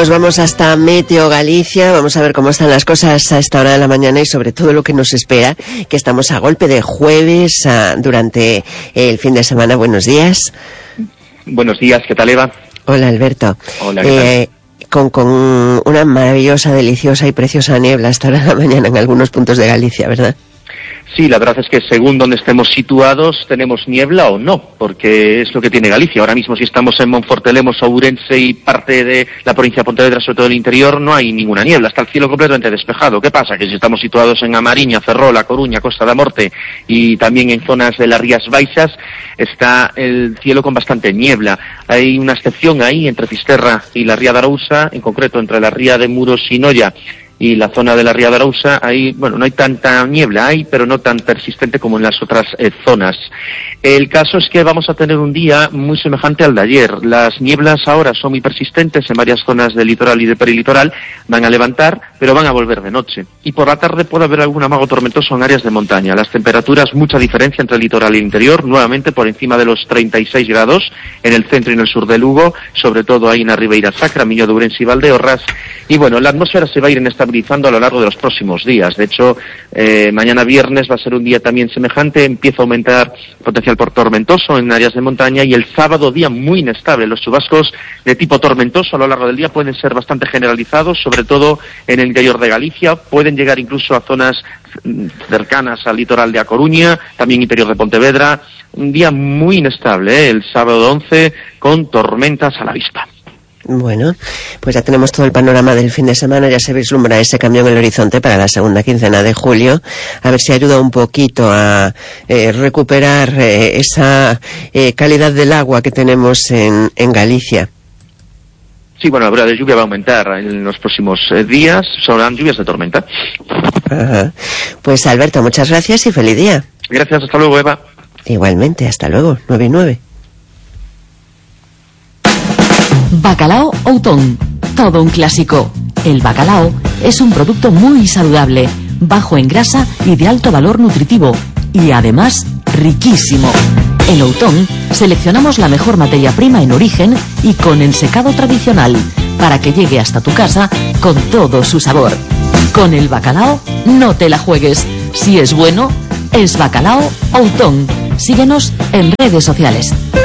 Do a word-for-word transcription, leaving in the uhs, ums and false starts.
nos vamos hasta Meteo Galicia, vamos a ver cómo están las cosas a esta hora de la mañana y sobre todo lo que nos espera, que estamos a golpe de jueves a, durante el fin de semana. Buenos días. Buenos días, ¿qué tal, Eva? Hola, Alberto. Hola, ¿qué tal? Eh, con, con una maravillosa, deliciosa y preciosa niebla a esta hora de la mañana en algunos puntos de Galicia, ¿verdad? Sí, la verdad es que según donde estemos situados tenemos niebla o no, porque es lo que tiene Galicia. Ahora mismo si estamos en Monfortelemos, Ourense y parte de la provincia de Pontevedra, sobre todo el interior, no hay ninguna niebla, está el cielo completamente despejado. ¿Qué pasa? Que si estamos situados en A Mariña, Ferrol, A Coruña, Costa da Morte y también en zonas de las Rías Baixas, está el cielo con bastante niebla. Hay una excepción ahí entre Fisterra y la Ría de Arousa, en concreto entre la Ría de Muros y Noia y la zona de la Ría de Arousa. Ahí, bueno, no hay tanta niebla, hay, pero no tan persistente como en las otras eh, zonas. El caso es que vamos a tener un día muy semejante al de ayer. Las nieblas ahora son muy persistentes en varias zonas del litoral y de perilitoral, van a levantar, pero van a volver de noche. Y por la tarde puede haber algún amago tormentoso en áreas de montaña. Las temperaturas, mucha diferencia entre el litoral y el interior, nuevamente por encima de los treinta y seis grados en el centro y en el sur de Lugo, sobre todo ahí en la Ribeira Sacra, Miño de Ourense y Valdeorras. Y bueno, la atmósfera se va a ir inestabilizando a lo largo de los próximos días. De hecho, eh, mañana viernes va a ser un día también semejante, empieza a aumentar potencial por tormentoso en áreas de montaña, y el sábado día muy inestable. Los chubascos de tipo tormentoso a lo largo del día pueden ser bastante generalizados, sobre todo en el interior de Galicia, pueden llegar incluso a zonas cercanas al litoral de A Coruña, también interior de Pontevedra. Un día muy inestable, ¿eh? El sábado once con tormentas a la vista. Bueno, pues ya tenemos todo el panorama del fin de semana, ya se vislumbra ese cambio en el horizonte para la segunda quincena de julio, a ver si ayuda un poquito a eh, recuperar eh, esa eh, calidad del agua que tenemos en, en Galicia. Sí, bueno, la verdad de lluvia va a aumentar en los próximos eh, días, son lluvias de tormenta. Ajá. Pues Alberto, muchas gracias y feliz día. Gracias, hasta luego, Eva. Igualmente, hasta luego, nueve y nueve. Bacalao Outón, todo un clásico. El bacalao es un producto muy saludable, bajo en grasa y de alto valor nutritivo, y además riquísimo. En Outón seleccionamos la mejor materia prima en origen y con ensecado tradicional, para que llegue hasta tu casa con todo su sabor. Con el bacalao no te la juegues. Si es bueno, es Bacalao Outón. Síguenos en redes sociales.